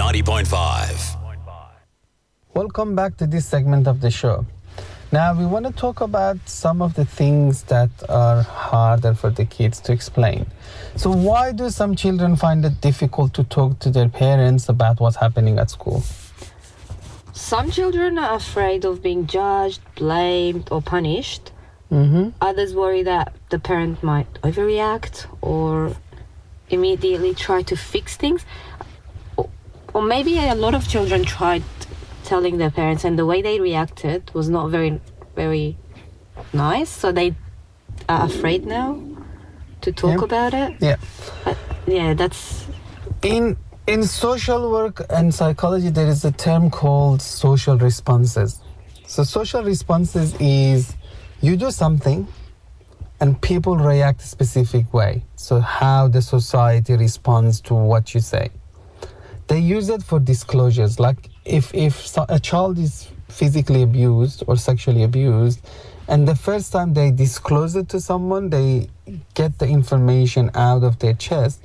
90.5. Welcome back to this segment of the show. Now, we want to talk about some of the things that are harder for the kids to explain. So why do some children find it difficult to talk to their parents about what's happening at school? Some children are afraid of being judged, blamed, or punished. Others worry that the parent might overreact or immediately try to fix things. Or maybe a lot of children tried telling their parents, and the way they reacted was not very, very nice. So they are afraid now to talk about it. Yeah. That's... In social work and psychology, there is a term called social responses. So social responses is you do something and people react a specific way. So how the society responds to what you say. They use it for disclosures. Like if a child is physically abused or sexually abused, and the first time they disclose it to someone, they get the information out of their chest,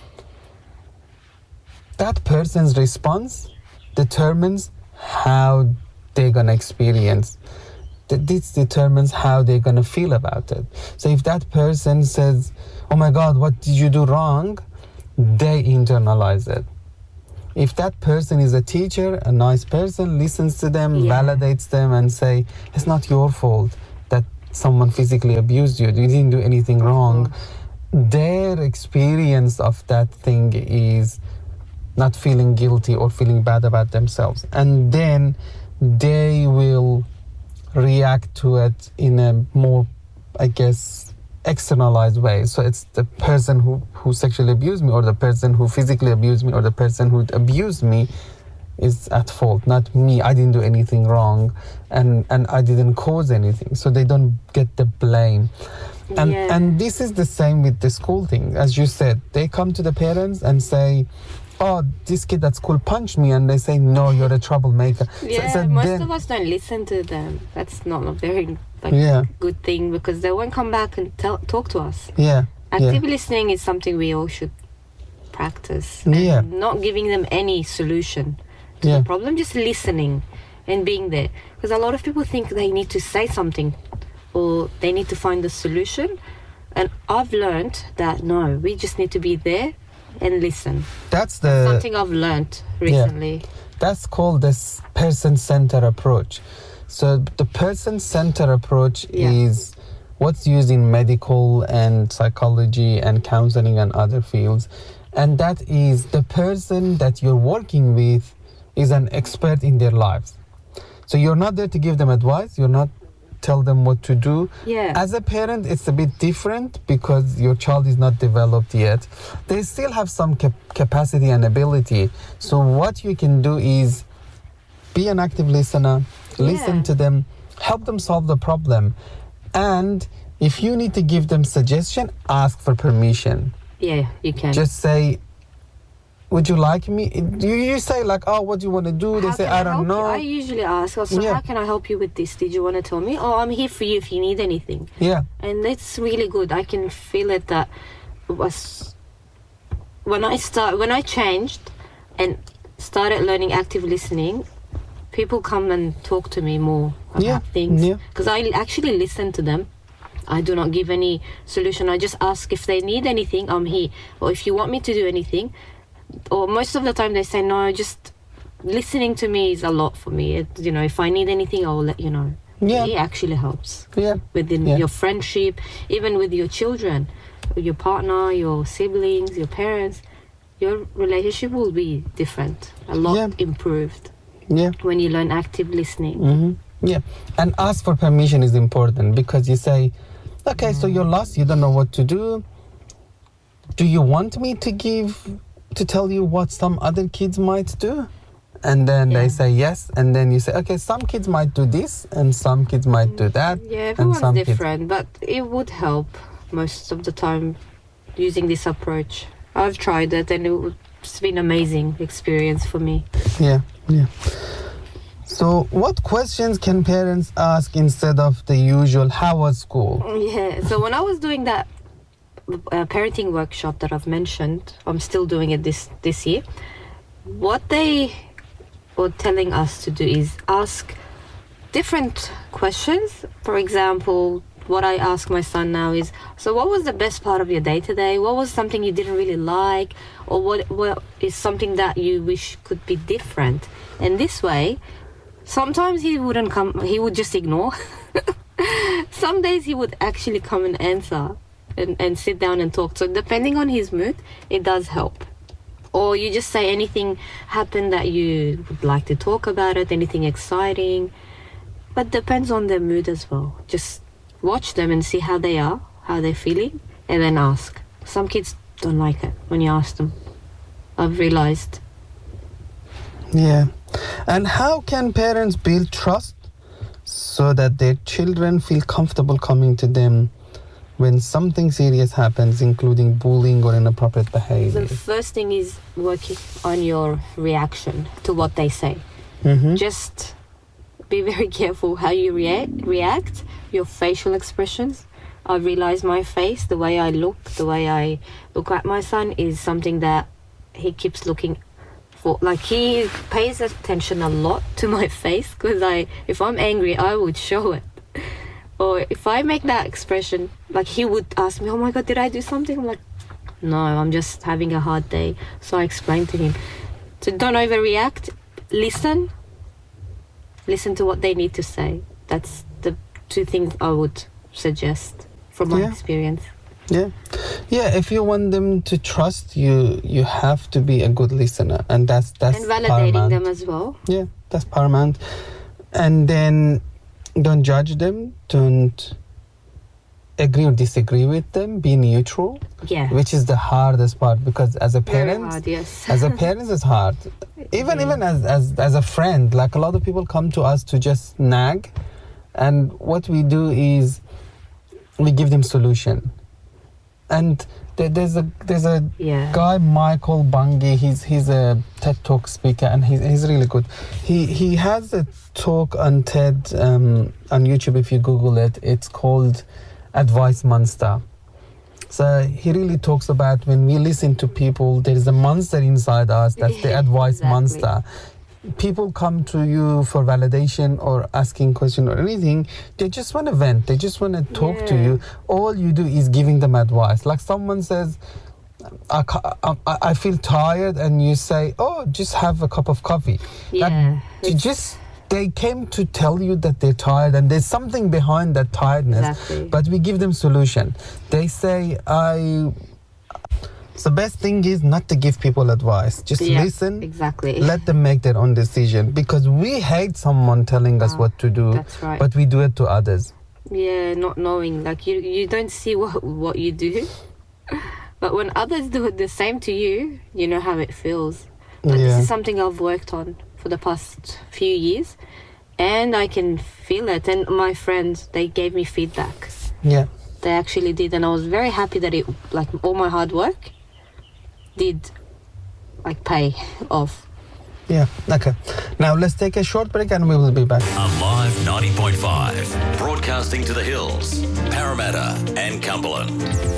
that person's response determines how they're going to experience. This determines how they're going to feel about it. So if that person says, oh my God, what did you do wrong? They internalize it. If that person is a teacher, a nice person, listens to them, validates them and say, it's not your fault that someone physically abused you. You didn't do anything wrong. Their experience of that thing is not feeling guilty or feeling bad about themselves. And then they will react to it in a more, I guess, externalized way. So it's the person who sexually abused me, or the person who physically abused me, or the person who abused me is at fault, not me. I didn't do anything wrong and I didn't cause anything. So they don't get the blame. And this is the same with the school thing. As you said, they come to the parents and say, oh, this kid at school punched me, and they say, no, you're a troublemaker. Most of us don't listen to them. That's not a very good thing, because they won't come back and talk to us. Active listening is something we all should practice. And not giving them any solution to the problem, just listening and being there. Because a lot of people think they need to say something or they need to find a solution. And I've learned that no, we just need to be there and listen. That's something I've learned recently. That's called this person-centered approach. So the person-centered approach is what's used in medical and psychology and counseling and other fields. And that is the person that you're working with is an expert in their lives. So you're not there to give them advice. You're not tell them what to do. As a parent, it's a bit different because your child is not developed yet. They still have some capacity and ability. So what you can do is be an active listener, listen to them, help them solve the problem. And if you need to give them suggestion, ask for permission. You can. Just say, would you like me? You say like, oh, what do you want to do? They say, I don't know. I usually ask, how can I help you with this? Did you want to tell me? Oh, I'm here for you if you need anything. And it's really good. I can feel it that when I changed and started learning active listening, people come and talk to me more about things. Because I actually listen to them. I do not give any solution. I just ask if they need anything, I'm here. Or if you want me to do anything. Or most of the time they say, no, just listening to me is a lot for me. If I need anything, I'll let you know. It actually helps. Within your friendship, even with your children, your partner, your siblings, your parents, your relationship will be different. A lot improved when you learn active listening. And ask for permission is important, because you say, okay, so you're lost, you don't know what to do. Do you want me to tell you what some other kids might do? And then they say yes, and then you say, okay, some kids might do this and some kids might do that. Everyone's different, but it would help most of the time using this approach. I've tried it and it's been an amazing experience for me. So what questions can parents ask instead of the usual, how was school? So when I was doing that parenting workshop that I've mentioned, I'm still doing it this year. what they were telling us to do is ask different questions. For example, what I ask my son now is, so what was the best part of your day today? What was something you didn't really like? Or what is something that you wish could be different? And this way, sometimes he wouldn't come, he would just ignore. Some days he would actually come and answer and sit down and talk. So depending on his mood, it does help. Or you just say anything happened that you would like to talk about it, anything exciting. But depends on their mood as well. Just watch them and see how they are, how they're feeling, and then ask. Some kids don't like it when you ask them. I've realized. Yeah. And how can parents build trust so that their children feel comfortable coming to them when something serious happens, including bullying or inappropriate behavior? The first thing is working on your reaction to what they say. Just be very careful how you react, your facial expressions. I realize my face, the way I look at my son is something that he keeps looking for. Like, he pays attention a lot to my face, because if I'm angry, I would show it. Or if I make that expression, like, he would ask me, oh my God, did I do something? I'm like, no, I'm just having a hard day. So I explained to him. So don't overreact. Listen to what they need to say. That's the two things I would suggest from my experience. Yeah. If you want them to trust you, you have to be a good listener, and that's and validating paramount. them as well. Yeah, that's paramount. And then don't judge them. Don't agree or disagree with them. Be neutral. Yeah. Which is the hardest part, because as a parent, very hard, yes. as a parent, it's hard. Even as a friend, like, a lot of people come to us to just nag, and what we do is we give them solution. And there's a guy, Michael Bungie. He's a TED Talk speaker, and he's really good. He has a talk on TED on YouTube. If you Google it, it's called Advice Monster. So he really talks about when we listen to people, there is a monster inside us. That's the advice monster. People come to you for validation or asking questions or anything. They just want to vent. They just want to talk to you. All you do is giving them advice. Like, someone says, I feel tired, and you say, oh, just have a cup of coffee. Yeah. They came to tell you that they're tired, and there's something behind that tiredness. Exactly. But we give them solution. They say, the best thing is not to give people advice. Just listen. Exactly. Let them make their own decision, because we hate someone telling us what to do. That's right. But we do it to others. Yeah, not knowing. Like, you don't see what you do. But when others do it the same to you, you know how it feels. But this is something I've worked on for the past few years, and I can feel it. And my friends, they gave me feedback. Yeah. They actually did, and I was very happy that it, like, all my hard work did, like, pay off. Yeah, okay. Now let's take a short break and we will be back. Alive 90.5, broadcasting to the hills, Parramatta and Cumberland.